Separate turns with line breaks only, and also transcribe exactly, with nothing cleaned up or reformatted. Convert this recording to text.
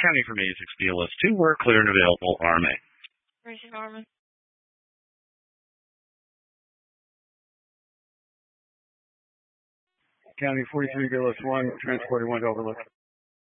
County from A six B L S two, we're clear and available. R M A.
Racing Armin.
County forty-three B L S one, transporting one to Overlook.